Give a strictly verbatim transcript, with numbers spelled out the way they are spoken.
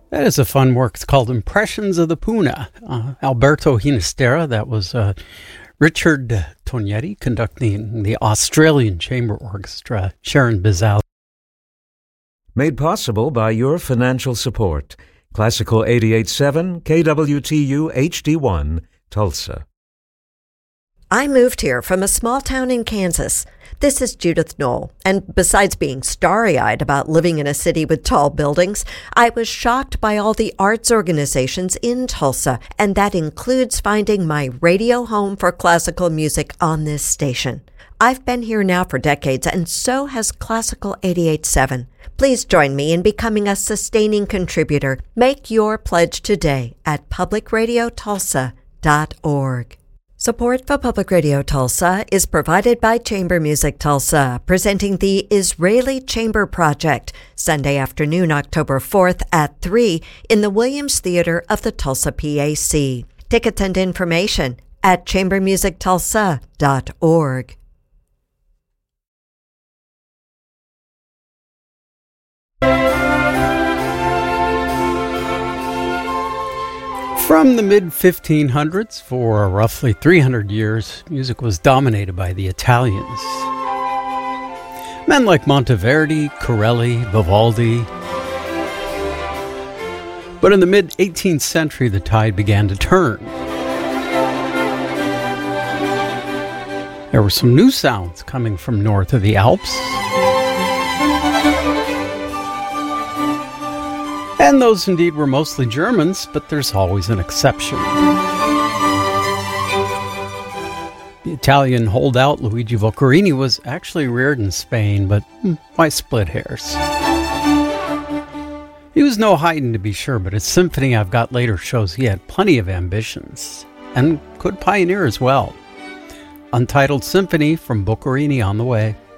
That is a fun work. It's called Impressions of the Puna. Uh, Alberto Ginastera, that was uh, Richard Tognetti conducting the Australian Chamber Orchestra, Sharon Bizal. Made possible by your financial support. Classical eighty-eight point seven, K W T U H D one, Tulsa. I moved here from a small town in Kansas. This is Judith Knoll, and besides being starry-eyed about living in a city with tall buildings, I was shocked by all the arts organizations in Tulsa, and that includes finding my radio home for classical music on this station. I've been here now for decades, and so has Classical eighty-eight point seven. Please join me in becoming a sustaining contributor. Make your pledge today at public radio tulsa dot org. Support for Public Radio Tulsa is provided by Chamber Music Tulsa, presenting the Israeli Chamber Project, Sunday afternoon, October fourth at three in the Williams Theater of the Tulsa P A C. Tickets and information at chamber music tulsa dot org. From the mid fifteen hundreds, for roughly three hundred years, music was dominated by the Italians. Men like Monteverdi, Corelli, Vivaldi. But in the mid eighteenth century, the tide began to turn. There were some new sounds coming from north of the Alps. And those indeed were mostly Germans, but there's always an exception. The Italian holdout Luigi Voccarini was actually reared in Spain, but why split hairs? He was no Haydn to be sure, but his symphony I've Got Later shows he had plenty of ambitions, and could pioneer as well. Untitled Symphony from Boccherini on the way.